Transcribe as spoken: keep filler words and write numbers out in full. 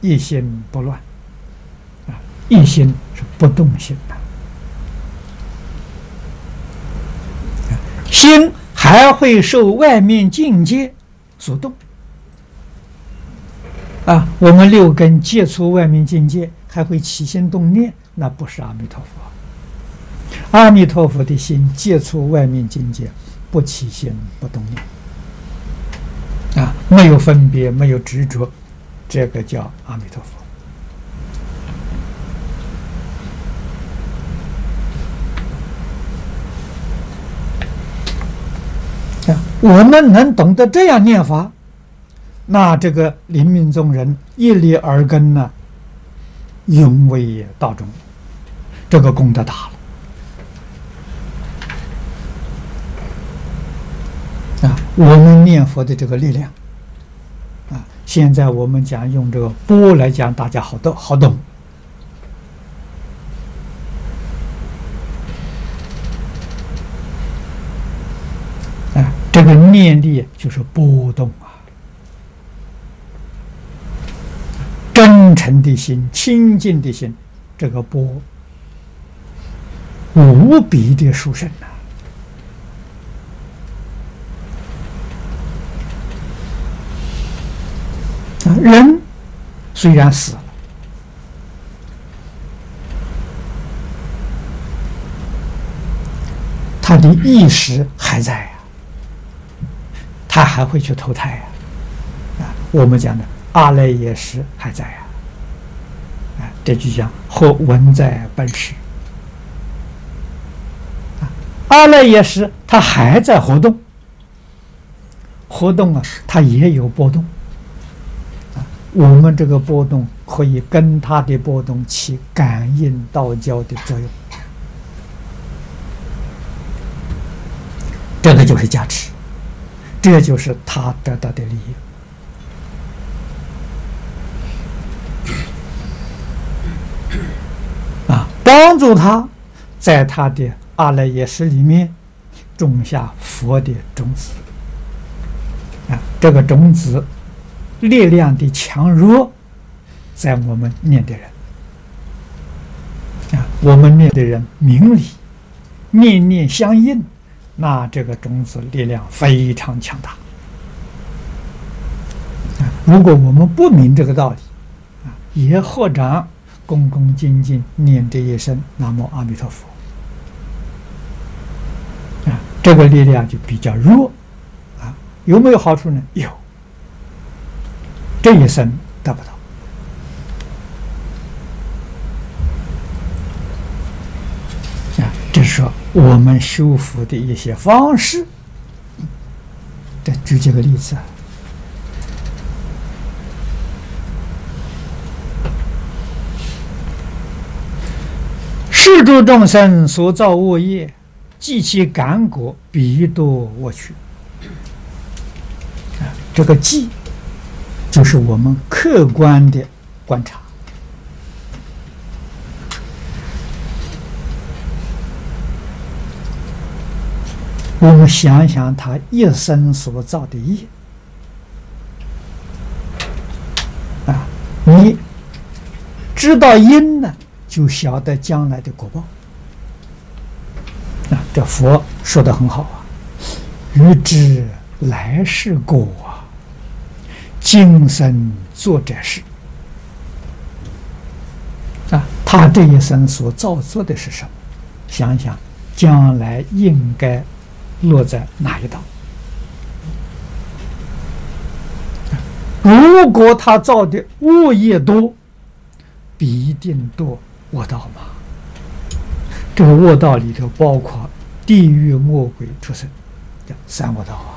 一心不乱啊，一心是不动心的，心还会受外面境界所动啊。我们六根接触外面境界，还会起心动念，那不是阿弥陀佛。阿弥陀佛的心接触外面境界，不起心不动念啊，没有分别，没有执着，这个叫阿弥陀佛。我们能懂得这样念法，那这个临命终人一力而根呢，永为道中，这个功德大了啊！我们念佛的这个力量啊，现在我们讲用这个钵来讲，大家好懂好懂。这个念力就是波动啊，真诚的心、清净的心，这个波无比的殊胜啊！人虽然死了，他的意识还在。他还会去投胎呀、啊，啊，我们讲的阿赖耶识还在呀、啊，啊，这就讲或文在本识，啊，阿赖耶识它还在活动，活动啊，它也有波动，啊，我们这个波动可以跟它的波动起感应道交的作用，这个就是加持。这就是他得到的利益啊，帮助他在他的阿赖耶识里面种下佛的种子啊。这个种子力量的强弱，在我们念的人啊，我们念的人明理，念念相应。那这个种子力量非常强大啊！如果我们不明这个道理啊，也合掌恭恭敬敬念这一声南无阿弥陀佛啊，这个力量就比较弱啊。有没有好处呢？有，这一生得不到。这是说我们修复的一些方式。再举几个例子啊，世诸众生所造恶业，即其感果，彼堕恶趣。啊，这个即就是我们客观的观察。我们想想他一生所造的业啊，你知道因呢，就晓得将来的果报啊。这佛说得很好啊，欲知来世果啊，今生做这事啊。他这一生所造作的是什么？想想将来应该落在哪一道？如果他造的恶业多，必定堕恶道嘛。这个恶道里头包括地狱、魔鬼、畜生，叫三恶道啊。